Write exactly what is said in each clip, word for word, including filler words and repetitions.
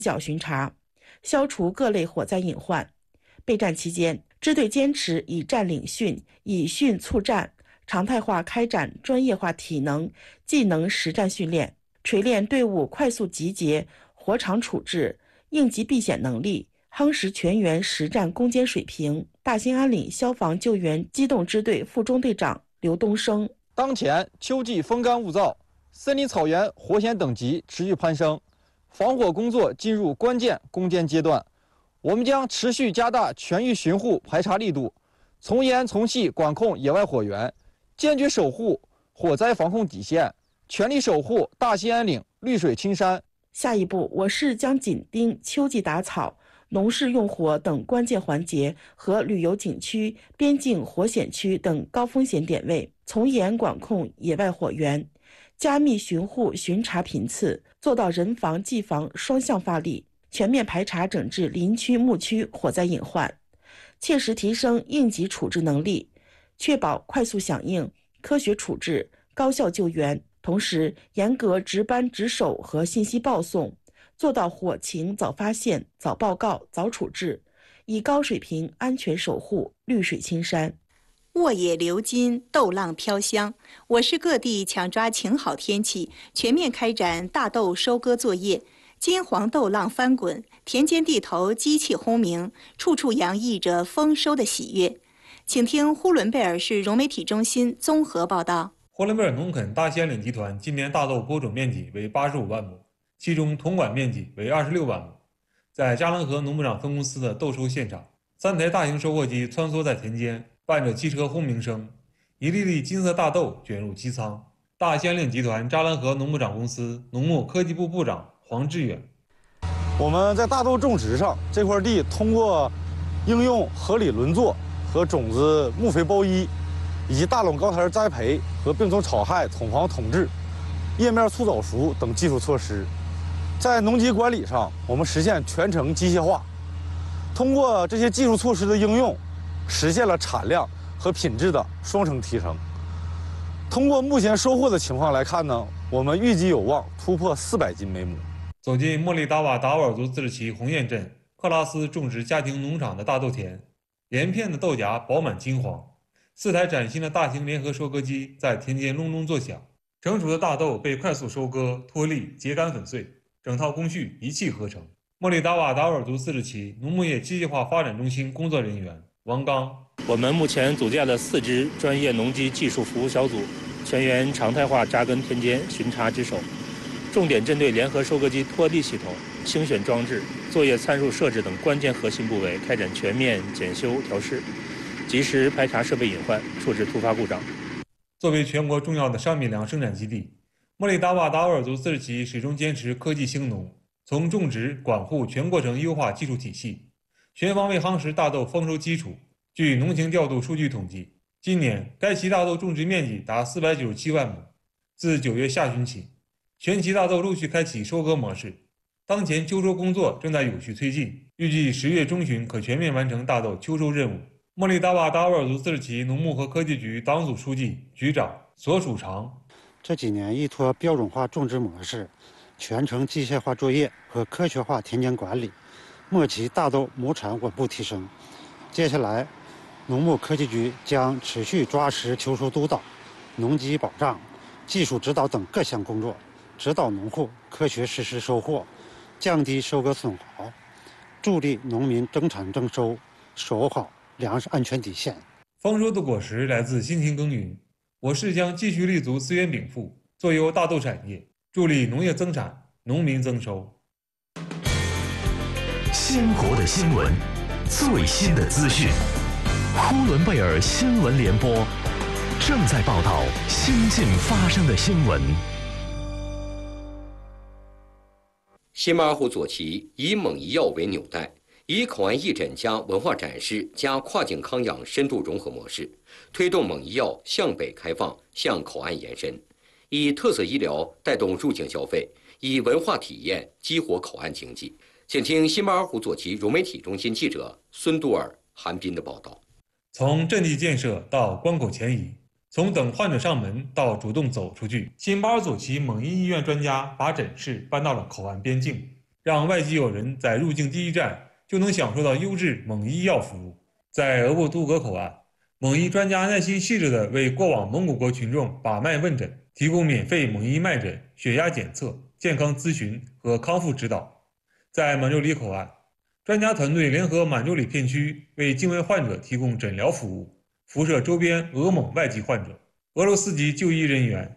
角巡查，消除各类火灾隐患。备战期间，支队坚持以战领训，以训促战，常态化开展专业化体能、技能实战训练，锤炼队伍快速集结、火场处置、应急避险能力，夯实全员实战攻坚水平。大兴安岭消防救援机动支队副中队长刘东升： 当前秋季风干物燥，森林草原火险等级持续攀升，防火工作进入关键攻坚阶段。我们将持续加大全域巡护排查力度，从严从细管控野外火源，坚决守护火灾防控底线，全力守护大兴安岭绿水青山。 下一步，我市将紧盯秋季打草、农事用火等关键环节和旅游景区、边境火险区等高风险点位，从严管控野外火源，加密巡护巡查频次，做到人防技防双向发力，全面排查整治林区牧区火灾隐患，切实提升应急处置能力，确保快速响应、科学处置、高效救援。同时，严格值班值守和信息报送，做到火情早发现、早报告、早处置，以高水平安全守护绿水青山。 沃野流金，豆浪飘香。我市各地抢抓晴好天气，全面开展大豆收割作业。金黄豆浪翻滚，田间地头机器轰鸣，处处洋溢着丰收的喜悦。请听呼伦贝尔市融媒体中心综合报道。 呼伦贝尔农垦大兴安岭集团今年大豆播种面积为八十五万亩，其中统管面积为二十六万亩。在嘉楞河农牧场分公司的豆收现场，三台大型收获机穿梭在田间，伴着汽车轰鸣声，一粒粒金色大豆卷入机舱。大兴安岭集团嘉楞河农牧场公司农牧科技部部长黄志远： 我们在大豆种植上这块地，通过应用合理轮作和种子牧肥包衣，以及大垄高台栽培和病虫草害统防统治、叶面促早熟等技术措施，在农机管理上，我们实现全程机械化。通过这些技术措施的应用，实现了产量和品质的双层提升。通过目前收获的情况来看呢，我们预计有望突破四百斤每亩。 走进莫里达瓦达沃尔族自治区红堰镇克拉斯种植家庭农场的大豆田，连片的豆荚饱满金黄。四台崭新的大型联合收割机在田间隆隆作响，成熟的大豆被快速收割、脱粒、秸秆粉碎，整套工序一气呵成。莫里达瓦达沃尔族自治区农牧业机械化发展中心工作人员王刚： 我们目前组建了四支专业农机技术服务小组，全员常态化扎根田间巡查值守，重点针对联合收割机脱粒系统、清选装置、作业参数设置等关键核心部位开展全面检修调试，及时排查设备隐患，处置突发故障。 作为全国重要的商品粮生产基地，莫里达瓦达沃尔族自治区始终坚持科技兴农，从种植、管护全过程优化技术体系，全方位夯实大豆丰收基础。据农情调度数据统计，今年该期大豆种植面积达四百九十七万亩。自九月下旬起，全期大豆陆续开启收割模式，当前秋收工作正在有序推进，预计十月中旬可全面完成大豆秋收任务。莫里达瓦达沃尔族自治区农牧和科技局党组书记、局长索曙长： 这几年依托标准化种植模式、全程机械化作业和科学化田间管理，末期大豆亩产稳步提升。接下来，农牧科技局将持续抓实秋收督导、农机保障、技术指导等各项工作，指导农户科学实施收获，降低收割损耗，助力农民增产增收，守护好粮食安全底线。 丰收的果实来自辛勤耕耘，我市将继续立足资源禀赋，做优大豆产业，助力农业增产、农民增收。 鲜活的新闻，最新的资讯，呼伦贝尔新闻联播正在报道新近发生的新闻。 新马尔湖左旗以蒙医药为纽带，以口岸义诊加文化展示加跨境康养深度融合模式，推动蒙医药向北开放、向口岸延伸，以特色医疗带动入境消费，以文化体验激活口岸经济。请听新马尔湖左旗融媒体中心记者孙杜尔、韩斌的报道。 从阵地建设到关口前移，从等患者上门到主动走出去，新巴尔左旗蒙医医院专家把诊室搬到了口岸边境， 让外籍友人在入境第一站就能享受到优质蒙医药服务。在额布都格口岸，蒙医专家耐心细致地为过往蒙古国群众把脉问诊，提供免费蒙医脉诊、血压检测、健康咨询和康复指导。在满洲里口岸，专家团队联合满洲里片区为境外患者提供诊疗服务，辐射周边俄蒙外籍患者。俄罗斯籍就医人员。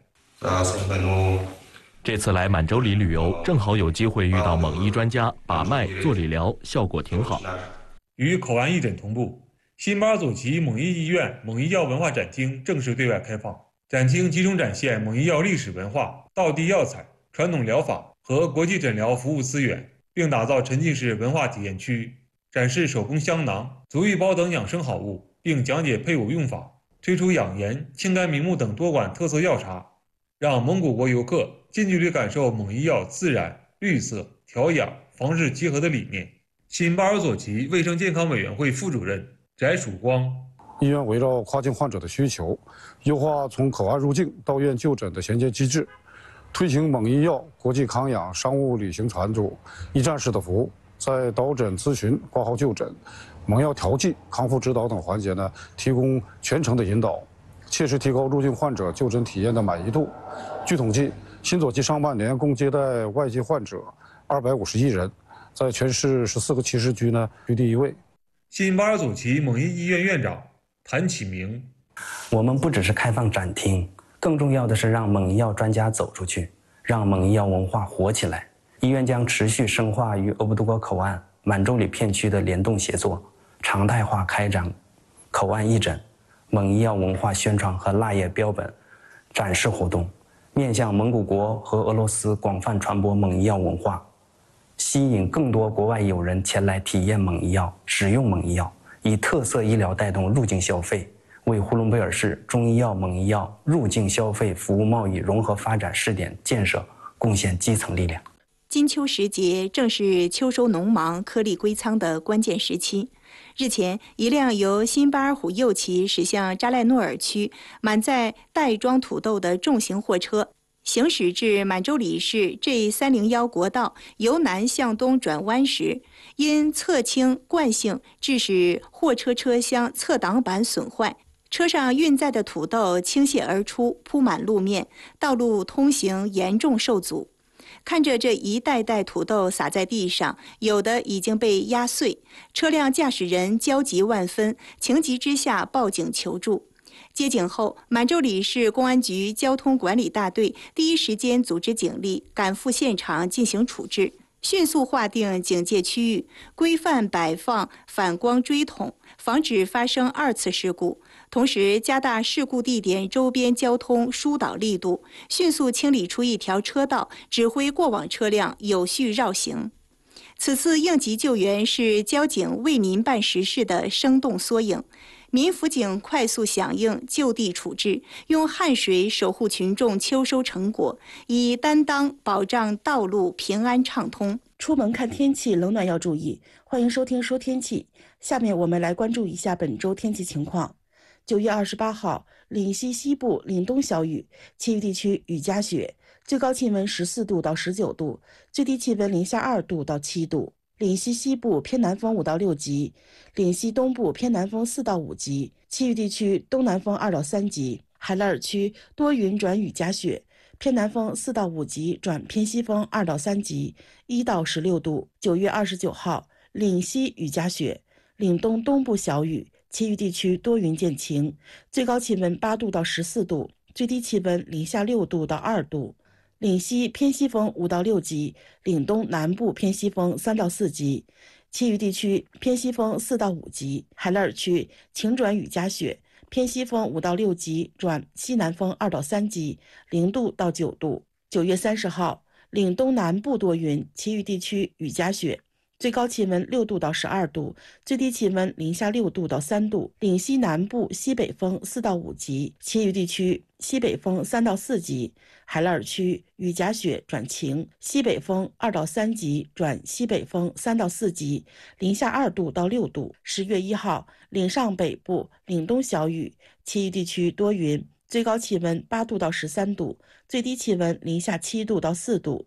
这次来满洲里旅游，正好有机会遇到蒙医专家把脉做理疗，效果挺好。 与口岸义诊同步，辛巴尔佐旗蒙医医院蒙医药文化展厅正式对外开放。展厅集中展现蒙医药历史文化、道地药材、传统疗法和国际诊疗服务资源，并打造沉浸式文化体验区，展示手工香囊、足浴包等养生好物，并讲解配伍用法，推出养颜、清肝明目等多款特色药茶，让蒙古国游客近距离感受蒙医药自然、绿色、调养、防治结合的理念。辛巴尔佐旗卫生健康委员会副主任翟曙光： 医院围绕跨境患者的需求，优化从口岸入境到院就诊的衔接机制，推行蒙医药国际康养商务旅行团组一站式的服务，在导诊咨询、挂号就诊、蒙药调剂、康复指导等环节呢，提供全程的引导，切实提高入境患者就诊体验的满意度。据统计，辛佐旗上半年共接待外籍患者二百五十一人，在全市十四个旗市区呢居第一位。 辛巴尔佐旗蒙医医院院长谭启明： 我们不只是开放展厅，更重要的是让蒙医药专家走出去，让蒙医药文化活起来。医院将持续深化与额布都格口岸、满洲里片区的联动协作，常态化开展口岸义诊、蒙医药文化宣传和蜡页标本展示活动，面向蒙古国和俄罗斯广泛传播蒙医药文化，吸引更多国外友人前来体验蒙医药、使用蒙医药，以特色医疗带动入境消费，为呼伦贝尔市中医药、蒙医药入境消费服务贸易融合发展试点建设贡献基层力量。 金秋时节正是秋收农忙、颗粒归仓的关键时期。日前，一辆由辛巴尔虎右旗驶向扎赖诺尔区、满载袋装土豆的重型货车，行驶至满洲里市 G 三零一国道由南向东转弯时，因侧倾惯性致使货车车厢侧挡板损坏，车上运载的土豆倾泻而出，铺满路面，道路通行严重受阻。看着这一袋袋土豆撒在地上，有的已经被压碎，车辆驾驶人焦急万分，情急之下报警求助。接警后，满洲里市公安局交通管理大队第一时间组织警力赶赴现场进行处置，迅速划定警戒区域，规范摆放反光锥筒，防止发生二次事故。同时加大事故地点周边交通疏导力度，迅速清理出一条车道，指挥过往车辆有序绕行。此次应急救援是交警为民办实事的生动缩影，民辅警快速响应，就地处置，用汗水守护群众秋收成果，以担当保障道路平安畅通。 出门看天气，冷暖要注意。欢迎收听说天气，下面我们来关注一下本周天气情况。九月二十八号，岭西西部、岭东小雨，其余地区雨夹雪，最高气温十四度到十九度，最低气温零下二度到七度。岭西西部偏南风五到六级，岭西东部偏南风四到五级，其余地区东南风二到三级。海拉尔区多云转雨夹雪，偏南风四到五级转偏西风二到三级，一到十六度。九月二十九号，岭西雨夹雪，岭东东部小雨，其余地区多云见晴，最高气温八度到十四度，最低气温零下六度到二度。岭西偏西风五到六级，岭东南部偏西风三到四级，其余地区偏西风四到五级。海拉尔区晴转雨夹雪，偏西风五到六级转西南风二到三级，零度到九度。九月三十号，岭东南部多云，其余地区雨夹雪，最高气温六度到十二度，最低气温零下六度到三度。岭西南部西北风四到五级，其余地区西北风三到四级。海拉尔区雨夹雪转晴，西北风二到三级转西北风三到四级，零下二度到六度。十月一号，岭上北部、岭东小雨，其余地区多云，最高气温八度到十三度，最低气温零下七度到四度。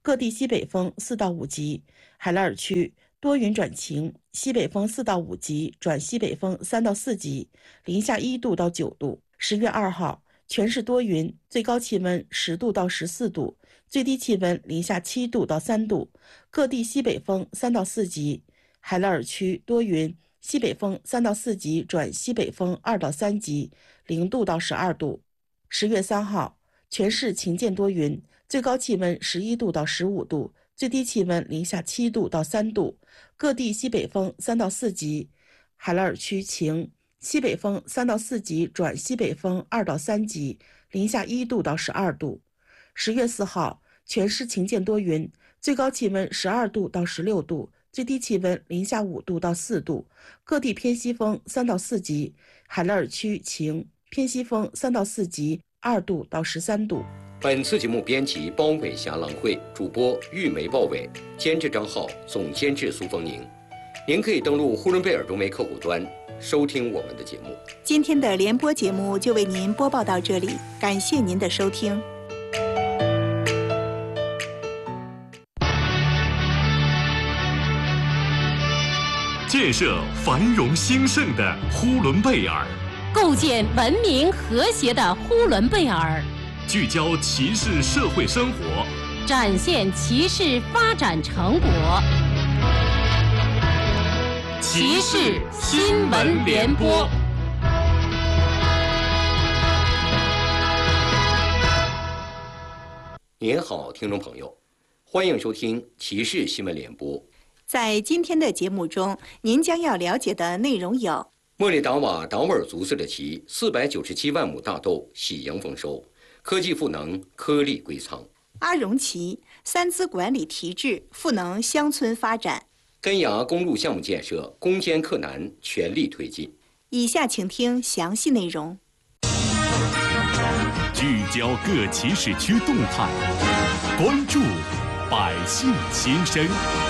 各地西北风四到五级。海拉尔区多云转晴，西北风四到五级转西北风三到四级，零下一度到九度。十月二号，全市多云，最高气温十度到十四度，最低气温零下七度到三度，各地西北风三到四级。海拉尔区多云，西北风三到四级转西北风二到三级，零度到十二度。十月三号，全市晴间多云，最高气温十一度到十五度，最低气温零下七度到三度，各地西北风三到四级。海拉尔区晴，西北风三到四级转西北风二到三级，零下一度到十二度。十月四号，全市晴间多云，最高气温十二度到十六度，最低气温零下五度到四度，各地偏西风三到四级。海拉尔区晴，偏西风三到四级，二度到十三度。 本次节目编辑包伟霞、郎慧，主播玉梅、鲍伟，监制张浩，总监制苏凤宁。您可以登录呼伦贝尔中媒客户端收听我们的节目。 今天的联播节目就为您播报到这里，感谢您的收听。 建设繁荣兴盛的呼伦贝尔， 构建文明和谐的呼伦贝尔， 聚焦骑士社会生活， 展现骑士发展成果。骑士新闻联播。 您好，听众朋友，欢迎收听骑士新闻联播。 在今天的节目中，您将要了解的内容有： 莫里达瓦达沃尔族自治旗四百九十七万亩大豆喜迎丰收，科技赋能颗粒归仓； 阿荣旗三资管理提质，赋能乡村发展； 根崖公路项目建设攻坚克难，全力推进。 以下请听详细内容。 聚焦各骑士区动态，关注百姓心声。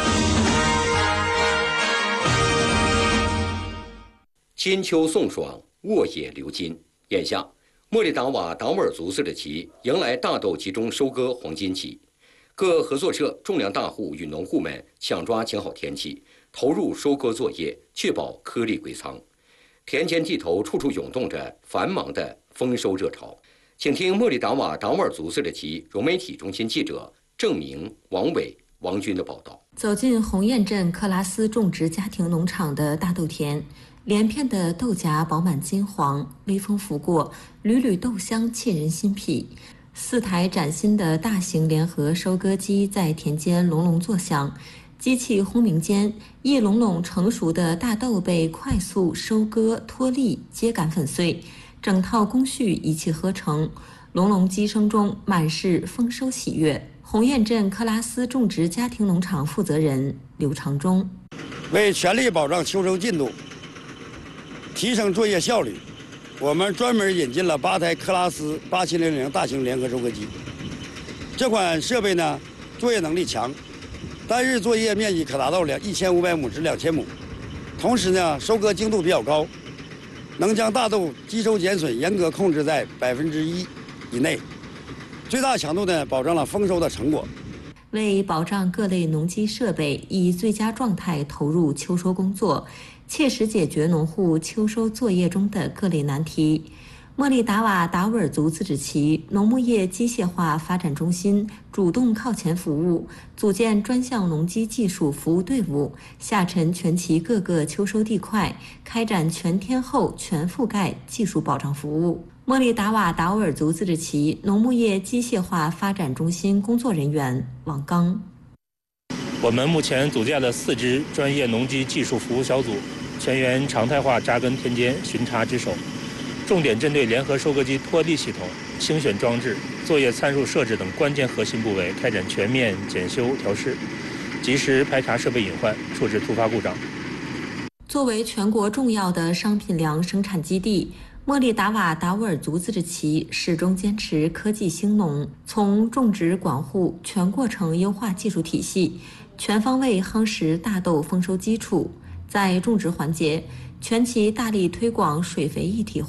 金秋送爽，沃野流金。眼下，莫里达瓦达沃尔族自治旗迎来大豆集中收割黄金期，各合作社、种粮大户与农户们抢抓晴好天气，投入收割作业，确保颗粒归仓。田间地头处处涌动着繁忙的丰收热潮。请听莫里达瓦达沃尔族自治旗融媒体中心记者郑明、王伟、王军的报道。 走进鸿雁镇克拉斯种植家庭农场的大豆田，连片的豆荚饱满金黄，微风拂过，缕缕豆香沁人心脾。四台崭新的大型联合收割机在田间隆隆作响，机器轰鸣间，一垄垄成熟的大豆被快速收割、脱粒、秸秆粉碎，整套工序一气呵成，隆隆机声中满是丰收喜悦。鸿雁镇克拉斯种植家庭农场负责人刘长忠： 为全力保障秋收进度，提升作业效率，我们专门引进了八台克拉斯八七零零大型联合收割机。这款设备呢，作业能力强，单日作业面积可达到两一千五百亩至两千亩，同时呢，收割精度比较高，能将大豆基收减损严格控制在百分之一以内，最大强度呢保障了丰收的成果。 为保障各类农机设备以最佳状态投入秋收工作，切实解决农户秋收作业中的各类难题，莫里达瓦达沃尔族自治旗农牧业机械化发展中心主动靠前服务，组建专项农机技术服务队伍，下沉全旗各个秋收地块，开展全天候、全覆盖技术保障服务。莫里达瓦达沃尔族自治旗农牧业机械化发展中心工作人员王刚： 我们目前组建了四支专业农机技术服务小组，全员常态化扎根田间，巡查值守，重点针对联合收割机脱粒系统、清选装置、作业参数设置等关键核心部位开展全面检修调试，及时排查设备隐患，处置突发故障。 作为全国重要的商品粮生产基地，莫里达瓦达沃尔族自治旗始终坚持科技兴农，从种植管护全过程优化技术体系，全方位夯实大豆丰收基础。在种植环节，全旗大力推广水肥一体化，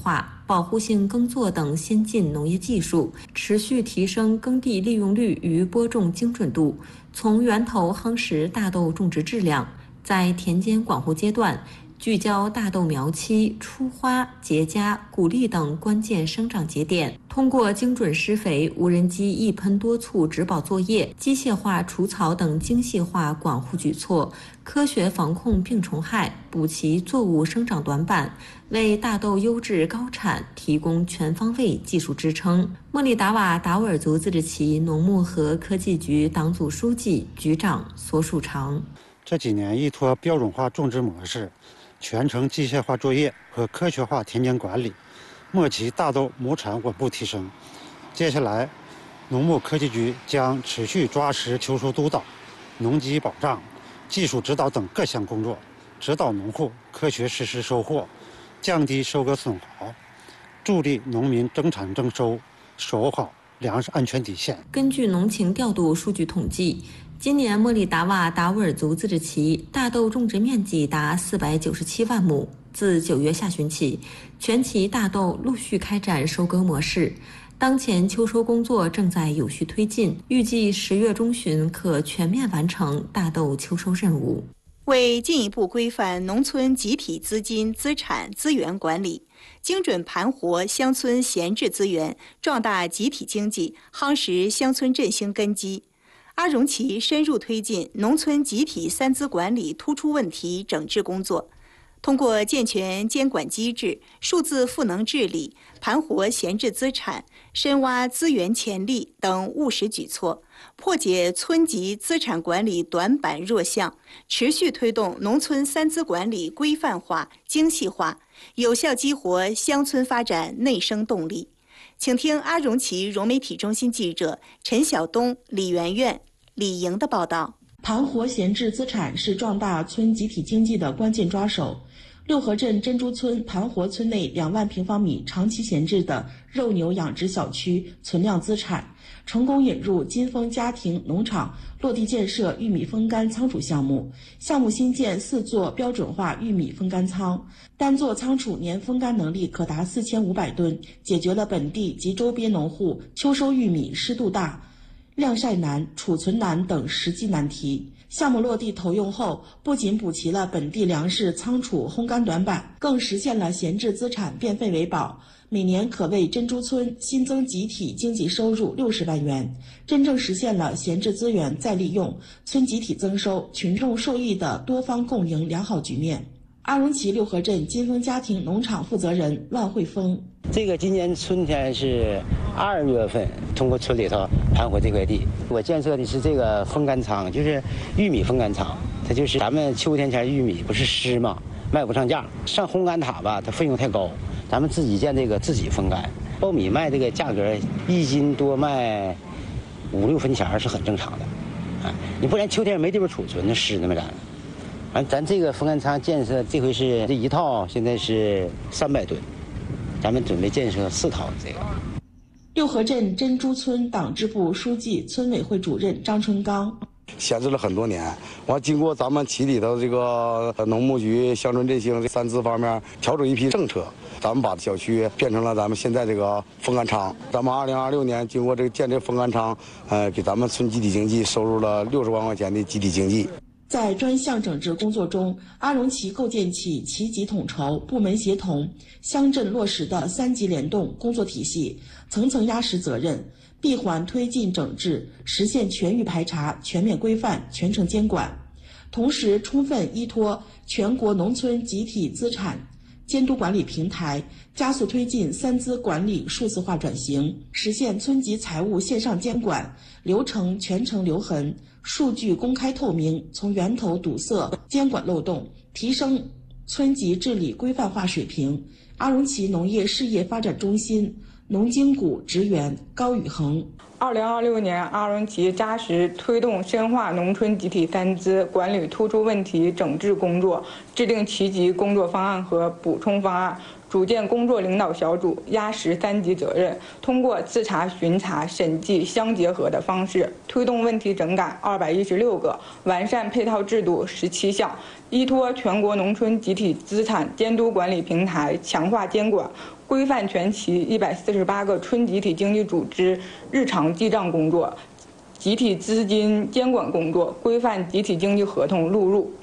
保护性耕作等先进农业技术，持续提升耕地利用率与播种精准度，从源头夯实大豆种植质量。在田间管护阶段，聚焦大豆苗期、出花、结荚、谷粒等关键生长节点，通过精准施肥、无人机一喷多促植保作业、机械化除草等精细化管护举措，科学防控病虫害，补齐作物生长短板，为大豆优质高产提供全方位技术支撑。莫里达瓦达斡尔族自治旗农牧和科技局党组书记、局长索树长。 这几年依托标准化种植模式、全程机械化作业和科学化田间管理，末期大豆亩产稳步提升。接下来，农牧科技局将持续抓实秋收督导、农机保障、技术指导等各项工作，指导农户科学实施收获，降低收割损耗，助力农民增产增收，守护好粮食安全底线。 根据农情调度数据统计，今年莫里达瓦达斡尔族自治旗大豆种植面积达四百九十七万亩。自九月下旬起，全旗大豆陆续开展收割模式。当前秋收工作正在有序推进，预计十月中旬可全面完成大豆秋收任务。 为进一步规范农村集体资金、资产、资源管理，精准盘活乡村闲置资源，壮大集体经济，夯实乡村振兴根基，阿荣旗深入推进农村集体三资管理突出问题整治工作，通过健全监管机制、数字赋能治理、盘活闲置资产、深挖资源潜力等务实举措，破解村级资产管理短板弱项，持续推动农村三资管理规范化、精细化，有效激活乡村发展内生动力。请听阿荣旗融媒体中心记者陈晓东、李媛媛、李莹的报道。 盘活闲置资产是壮大村集体经济的关键抓手。六合镇珍珠村盘活村内两万平方米长期闲置的肉牛养殖小区存量资产，成功引入金丰家庭农场落地建设玉米风干仓储项目。项目新建四座标准化玉米风干仓，单座仓储年风干能力可达四千五百吨，解决了本地及周边农户秋收玉米湿度大、晾晒难、储存难等实际难题。项目落地投用后，不仅补齐了本地粮食仓储烘干短板，更实现了闲置资产变废为宝，每年可为珍珠村新增集体经济收入六十万元，真正实现了闲置资源再利用、村集体增收、群众受益的多方共赢良好局面。阿荣旗六合镇金丰家庭农场负责人万慧峰： 这个今年春天是二月份，通过村里头盘活这块地，我建设的是这个风干仓，就是玉米风干仓。它就是咱们秋天前玉米不是湿吗？卖不上价，上烘干塔吧，它费用太高，咱们自己建这个自己风干。苞米卖这个价格一斤多卖五六分钱是很正常的，啊，你不然秋天没地方储存，那湿的没咱。完，咱这个风干仓建设这回是这一套，现在是三百吨，咱们准备建设四套这个。 六合镇珍珠村党支部书记、村委会主任张春刚： 闲置了很多年，完经过咱们旗里头这个农牧局乡村振兴这三资方面调整一批政策，咱们把小区变成了咱们现在这个风干仓。咱们二零二六年经过这个建这风干仓，呃，给咱们村集体经济收入了六十万块钱的集体经济。 在专项整治工作中，阿荣旗构建起旗级统筹、部门协同、乡镇落实的三级联动工作体系，层层压实责任，闭环推进整治，实现全域排查、全面规范、全程监管。同时，充分依托全国农村集体资产监督管理平台，加速推进三资管理数字化转型，实现村级财务线上监管、流程全程留痕、数据公开透明，从源头堵塞监管漏洞，提升村级治理规范化水平。阿荣旗农业事业发展中心农经股职员高宇恒： 二零二六年，阿荣旗扎实推动深化农村集体三资管理突出问题整治工作，制定旗级工作方案和补充方案， 组建工作领导小组，压实三级责任，通过自查、巡查、审计相结合的方式，推动问题整改二百一十六个，完善配套制度十七项，依托全国农村集体资产监督管理平台，强化监管，规范全旗一百四十八个村集体经济组织日常记账工作。集体资金监管工作，规范集体经济合同录入，